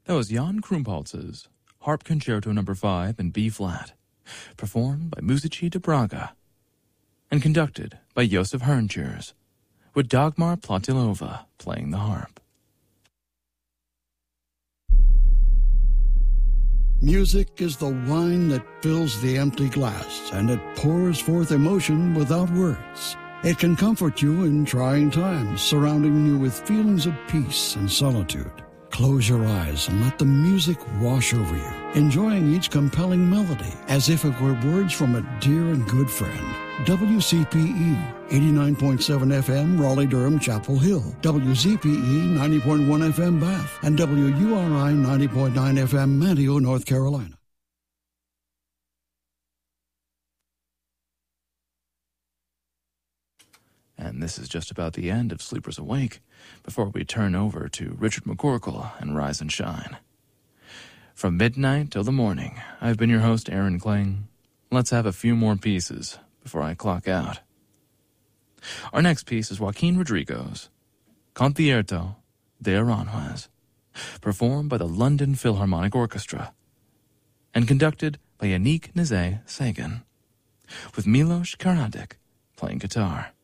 That was Jan Krumpholz's Harp Concerto No. 5 in B-flat, performed by Musici de Braga, and conducted by Josef Herntjes, with Dagmar Platilova playing the harp. Music is the wine that fills the empty glass, and it pours forth emotion without words. It can comfort you in trying times, surrounding you with feelings of peace and solitude. Close your eyes and let the music wash over you, enjoying each compelling melody as if it were words from a dear and good friend. WCPE 89.7 FM, Raleigh-Durham, Chapel Hill. WZPE 90.1 FM, Bath. And WURI 90.9 FM, Manteo, North Carolina. And this is just about the end of Sleepers Awake before we turn over to Richard McCorkle and Rise and Shine. From midnight till the morning, I've been your host, Aaron Kling. Let's have a few more pieces before I clock out. Our next piece is Joaquin Rodrigo's Concierto de Aranjuez, performed by the London Philharmonic Orchestra and conducted by Yannick Nézet-Séguin, with Milos Karadzic playing guitar.